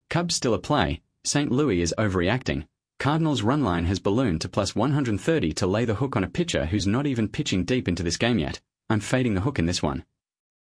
Cubs still a play. St. Louis is overreacting. Cardinals' run line has ballooned to plus 130 to lay the hook on a pitcher who's not even pitching deep into this game yet. I'm fading the hook in this one.